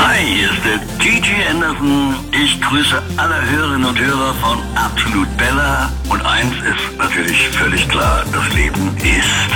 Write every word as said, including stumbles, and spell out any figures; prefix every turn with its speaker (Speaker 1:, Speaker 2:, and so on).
Speaker 1: Hi, hier ist der D J Anderson. Ich grüße alle Hörerinnen und Hörer von Absolut Bella. Und eins ist natürlich völlig klar, das Leben ist